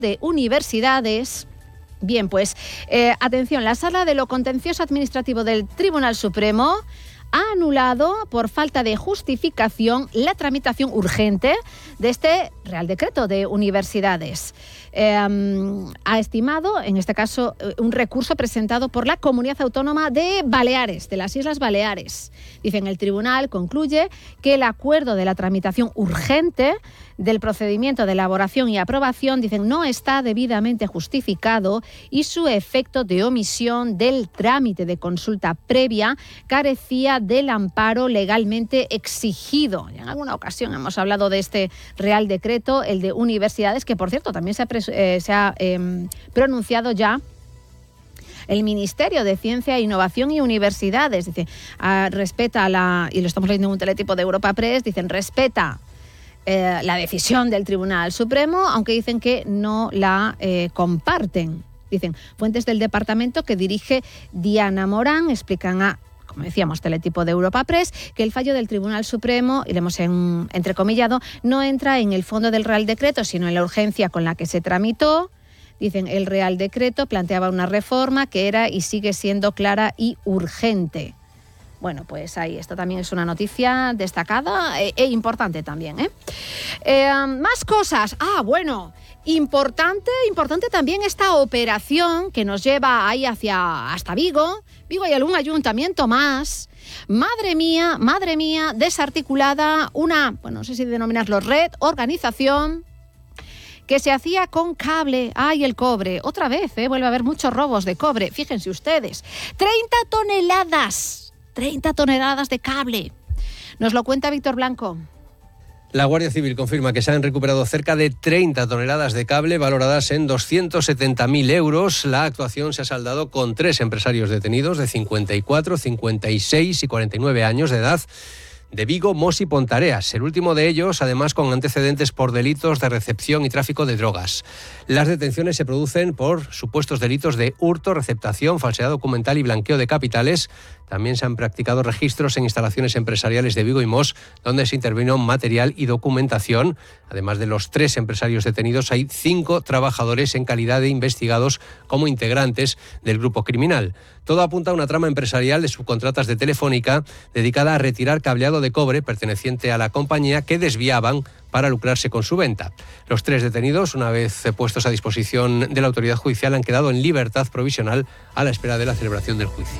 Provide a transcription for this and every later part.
de universidades. Bien, pues atención, la Sala de lo Contencioso Administrativo del Tribunal Supremo ha anulado por falta de justificación la tramitación urgente de este Real Decreto de Universidades. Ha estimado, en este caso, un recurso presentado por la Comunidad Autónoma de Baleares, de las Islas Baleares. Dicen, el tribunal concluye que el acuerdo de la tramitación urgente del procedimiento de elaboración y aprobación, dicen, no está debidamente justificado y su efecto de omisión del trámite de consulta previa carecía del amparo legalmente exigido. En alguna ocasión hemos hablado de este Real Decreto, el de universidades, que por cierto también se ha pronunciado ya el Ministerio de Ciencia, Innovación y Universidades. Dice, respeta y lo estamos leyendo en un teletipo de Europa Press, dicen, respeta la decisión del Tribunal Supremo, aunque dicen que no la comparten. Dicen, fuentes del departamento que dirige Diana Morán explican a, como decíamos, teletipo de Europa Press, que el fallo del Tribunal Supremo, y lo hemos entrecomillado, no entra en el fondo del Real Decreto, sino en la urgencia con la que se tramitó. Dicen, el Real Decreto planteaba una reforma que era y sigue siendo clara y urgente. Bueno, pues ahí, esto también es una noticia destacada e importante también, más cosas. Bueno, importante también esta operación que nos lleva ahí hasta Vigo y algún ayuntamiento más. Madre mía, desarticulada una, no sé si denominarlo red, organización que se hacía con cable. El cobre, otra vez, vuelve a haber muchos robos de cobre. Fíjense ustedes, 30 toneladas de cable. Nos lo cuenta Víctor Blanco. La Guardia Civil confirma que se han recuperado cerca de 30 toneladas de cable valoradas en 270.000 euros. La actuación se ha saldado con 3 empresarios detenidos de 54, 56 y 49 años de edad, de Vigo, Mos y Pontareas. El último de ellos, además, con antecedentes por delitos de recepción y tráfico de drogas. Las detenciones se producen por supuestos delitos de hurto, receptación, falsedad documental y blanqueo de capitales. También se han practicado registros en instalaciones empresariales de Vigo y Mos, donde se intervino material y documentación. Además de los 3 empresarios detenidos, hay 5 trabajadores en calidad de investigados como integrantes del grupo criminal. Todo apunta a una trama empresarial de subcontratas de Telefónica dedicada a retirar cableado de cobre perteneciente a la compañía que desviaban para lucrarse con su venta. Los 3 detenidos, una vez puestos a disposición de la autoridad judicial, han quedado en libertad provisional a la espera de la celebración del juicio.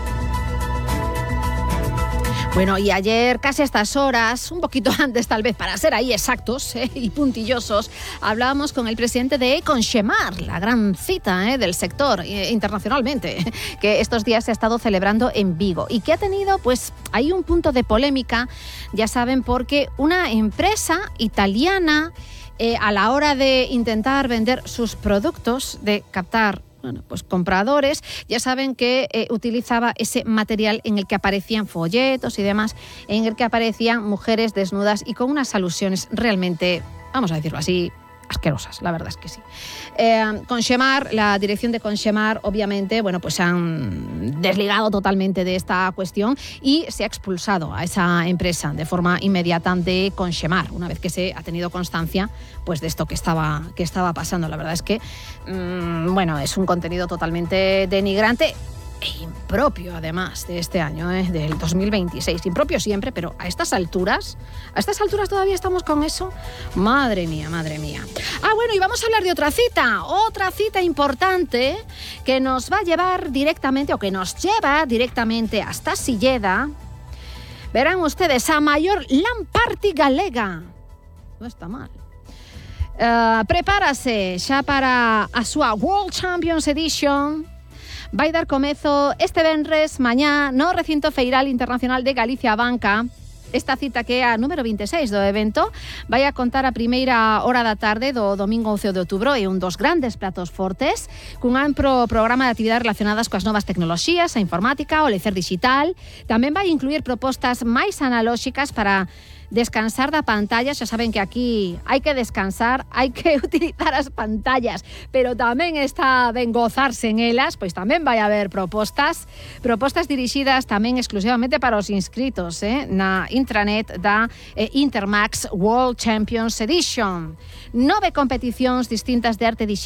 Bueno, y ayer, casi a estas horas, un poquito antes tal vez, para ser ahí exactos y puntillosos, hablábamos con el presidente de Conchemar, la gran cita del sector internacionalmente, que estos días se ha estado celebrando en Vigo y que ha tenido, pues, ahí un punto de polémica, ya saben, porque una empresa italiana, a la hora de intentar vender sus productos, de captar pues compradores, ya saben que utilizaba ese material en el que aparecían folletos y demás, en el que aparecían mujeres desnudas y con unas alusiones realmente, vamos a decirlo así, asquerosas, la verdad es que sí. Conchemar, la dirección de Conchemar, obviamente, pues se han desligado totalmente de esta cuestión y se ha expulsado a esa empresa de forma inmediata de Conchemar, una vez que se ha tenido constancia pues de esto que estaba pasando. La verdad es que, es un contenido totalmente denigrante e impropio, además, de este año, del 2026. Impropio siempre, pero a estas alturas todavía estamos con eso. Madre mía. Y vamos a hablar de otra cita importante que nos va a llevar directamente, o que nos lleva directamente hasta Silleda. Verán ustedes, a maior Lamparty galega. No está mal. Prepárase xa para a súa World Champions Edition. Vai dar comezo este venres mañá no recinto feiral internacional de Galicia Banca. Esta cita, que é a número 26 do evento, vai a contar a primeira hora da tarde do domingo 11 de outubro e un dos grandes platos fortes, cun amplo programa de actividades relacionadas coas novas tecnoloxías, a informática, o lecer digital. Tamén vai incluir propostas máis analóxicas para descansar da pantallas. Xa saben que aquí hai que descansar, hai que utilizar as pantallas, pero tamén está ben gozarse en elas, pois tamén vai haber propostas dirixidas tamén exclusivamente para os inscritos na intranet da Intermax World Champions Edition. 9 competicións distintas de arte digital